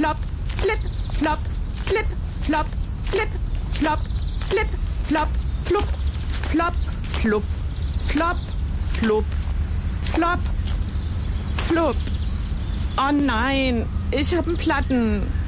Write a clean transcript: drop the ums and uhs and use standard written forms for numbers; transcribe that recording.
flop, flip, flop, flip, flop, flip, flop, flip, flop, flup, flop, flup, flop, flup, flop, flup. Oh nein, ich hab einen Platten.